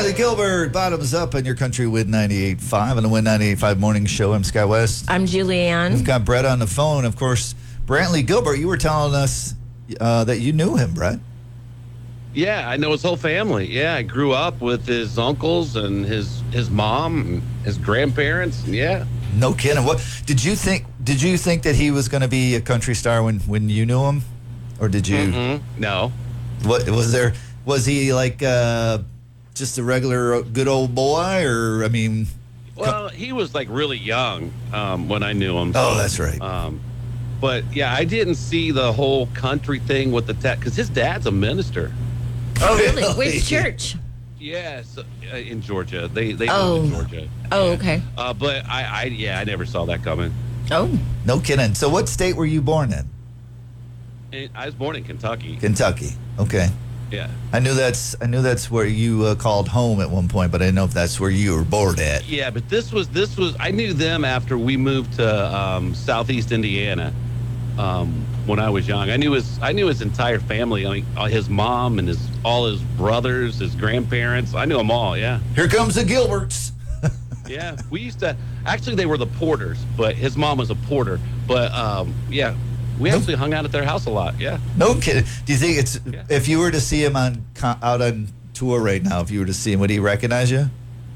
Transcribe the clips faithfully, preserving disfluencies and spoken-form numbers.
Brantley Gilbert, bottoms up on your country with ninety-eight point five on the Win ninety-eight point five morning show. I'm Scott West. I'm Julianne. We've got Brett on the phone. Of course, Brantley Gilbert, you were telling us uh, that you knew him, Brett. Yeah, I know his whole family. Yeah, I grew up with his uncles and his his mom, and his grandparents. Yeah. No kidding. What did you think? Did you think that he was going to be a country star when, when you knew him, or did you? Mm-hmm. No. What was there? Was he like uh, just a regular good old boy, or I mean? Well, he was like really young um, when I knew him. So, oh, that's right. Um, but yeah, I didn't see the whole country thing with the tech because his dad's a minister. Oh, really? Which church? Yes, uh, in Georgia. They they oh. live in Georgia. Oh, yeah. okay. Uh, but I, I yeah, I never saw that coming. Oh, no kidding. So, what state were you born in? And I was born in Kentucky. Kentucky. Okay. Yeah. I knew that's I knew that's where you uh, called home at one point, but I didn't know if that's where you were born at. Yeah, but this was this was I knew them after we moved to um, Southeast Indiana. Um, when I was young, I knew his I knew his entire family. I mean, his mom and his all his brothers, his grandparents. I knew them all. Yeah. Here comes the Gilberts. Yeah, we used to actually they were the Porters, but his mom was a Porter. But um, yeah, we Nope. actually hung out at their house a lot. Yeah. No kidding. Do you think it's Yeah. if you were to see him on out on tour right now, if you were to see him, would he recognize you?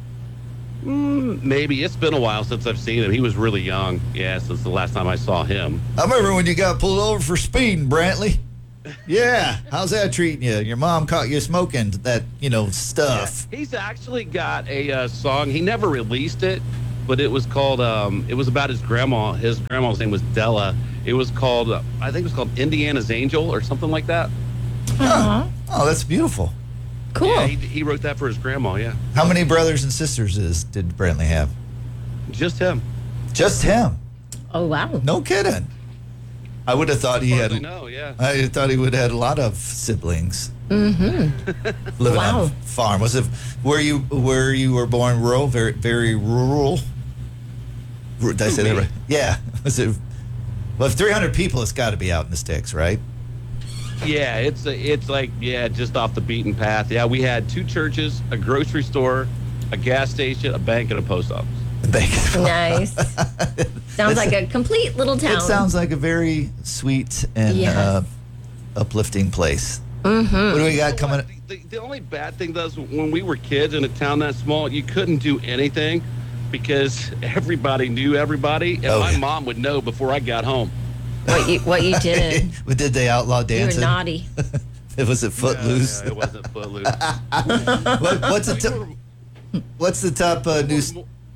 Mm, maybe it's been a while since I've seen him. He was really young. Yeah, since the last time I saw him. I remember when you got pulled over for speeding, Brantley. Yeah, how's that treating you? Your mom caught you smoking that, you know, stuff. Yeah. He's actually got a uh, song. He never released it, but it was called. Um, it was about his grandma. His grandma's name was Della. It was called. Uh, I think it was called Indiana's Angel or something like that. uh-huh. Oh, that's beautiful. Cool. Yeah, he, he wrote that for his grandma. Yeah, How many brothers and sisters is did Brantley have? just him. Just him. Oh, wow. No kidding. I would have thought he As had. far as I know, yeah. I thought he would have had a lot of siblings. Mm-hmm. Living Wow. on a farm. Was it where you where you were born? Rural, very very rural. Did I say that me? right? Yeah. Was it? Well, if three hundred people, it's got to be out in the sticks, right? Yeah, it's it's like yeah, just off the beaten path. Yeah, we had two churches, a grocery store, a gas station, a bank, and a post office. Nice. Sounds like a complete little town. It sounds like a very sweet and Yes. uh, uplifting place. Mm-hmm. What do we got You know coming? what? The, the only bad thing though is when we were kids in a town that small, you couldn't do anything because everybody knew everybody, and Oh, my yeah. mom would know before I got home. What you what you did. What did they outlaw You were dancing? naughty. Was it Footloose? Yeah, it wasn't Footloose. What, what's the top? What's the top uh, news?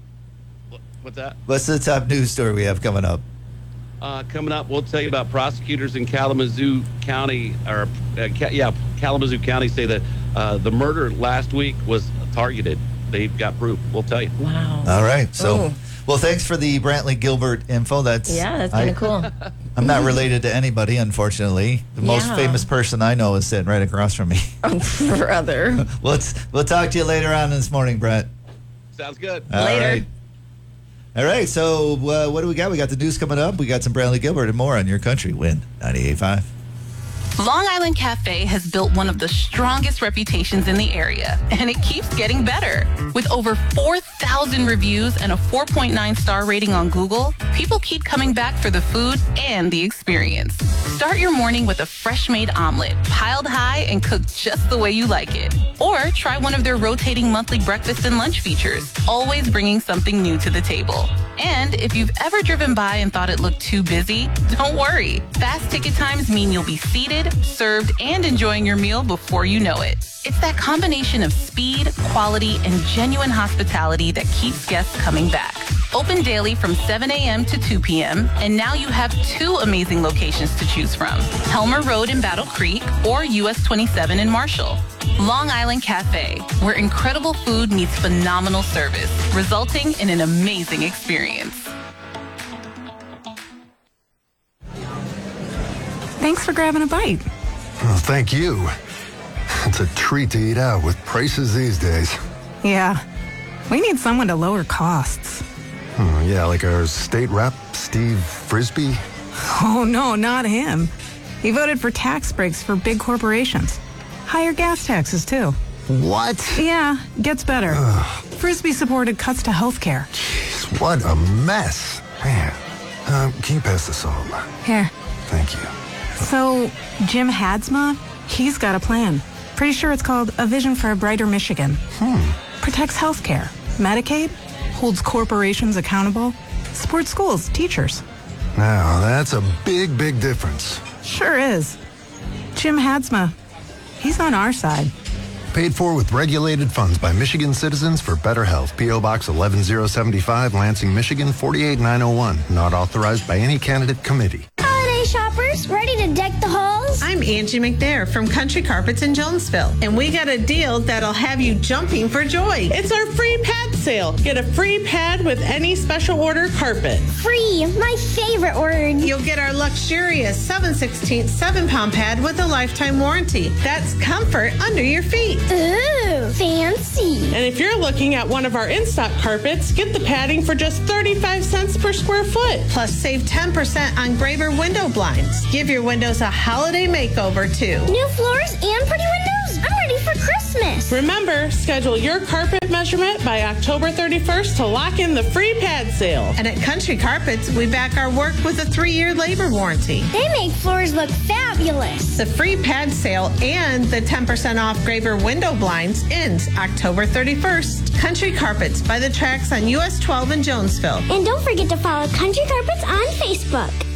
What's that? What's the top news story we have coming up? Uh, coming up, we'll tell you about prosecutors in Kalamazoo County, or uh, Ka- yeah, Kalamazoo County say that uh, the murder last week was targeted. They've got proof. We'll tell you. Wow. All right. So, Oh. well, thanks for the Brantley Gilbert info. That's Yeah, that's I- kind of cool. I'm not related to anybody, unfortunately. The most Yeah. famous person I know is sitting right across from me. Oh, brother. Let's we'll talk to you later on this morning, Brett. Sounds good. All Later. right. All right. So, uh, what do we got? We got the news coming up. We got some Brantley Gilbert and more on your country. Win ninety-eight point five. Long Island Cafe has built one of the strongest reputations in the area, and it keeps getting better. With over four thousand reviews and a four point nine star rating on Google, people keep coming back for the food and the experience. Start your morning with a fresh-made omelet, piled high and cooked just the way you like it. Or try one of their rotating monthly breakfast and lunch features, always bringing something new to the table. And if you've ever driven by and thought it looked too busy, don't worry. Fast ticket times mean you'll be seated, served, and enjoying your meal before you know it. It's that combination of speed, quality, and genuine hospitality that keeps guests coming back. Open daily from seven a.m. to two p.m., and now you have two amazing locations to choose from. Helmer Road in Battle Creek or U S twenty-seven in Marshall. Long Island Cafe, where incredible food meets phenomenal service, resulting in an amazing experience. Thanks for grabbing a bite. Oh, thank you. It's a treat to eat out with prices these days. Yeah, we need someone to lower costs. Oh, yeah, like our state rep, Steve Frisbee. Oh, no, not him. He voted for tax breaks for big corporations. Higher gas taxes, too. What? Yeah, gets better. Frisbee supported cuts to healthcare. Jeez, what a mess. Man, uh, can you pass the salt? Here. Thank you. So, Jim Hadsma, he's got a plan. Pretty sure it's called A Vision for a Brighter Michigan. Hmm. Protects healthcare, Medicaid, holds corporations accountable, supports schools, teachers. Now, that's a big, big difference. Sure is. Jim Hadsma, he's on our side. Paid for with regulated funds by Michigan Citizens for Better Health. P O. Box eleven oh seventy-five, Lansing, Michigan, forty-eight nine oh one. Not authorized by any candidate committee. Holiday shoppers, ready to deck the halls? I'm Angie McNair from Country Carpets in Jonesville, and we got a deal that'll have you jumping for joy. It's our free pad sale. Get a free pad with any special order carpet. Free, my favorite word. You'll get our luxurious seven sixteenths seven pound pad with a lifetime warranty. That's comfort under your feet. Ooh, fancy. And if you're looking at one of our in-stock carpets, get the padding for just thirty-five cents per square foot. Plus, save ten percent on Graver window blinds. Give your windows a holiday makeover, too. New floors and pretty windows. I'm ready for Christmas. Remember, schedule your carpet measurement by October thirty-first to lock in the free pad sale. And at Country Carpets, we back our work with a three-year labor warranty. They make floors look fabulous. The free pad sale and the ten percent off Graver window blinds ends October thirty-first. Country Carpets by the tracks on U S twelve in Jonesville. And don't forget to follow Country Carpets on Facebook.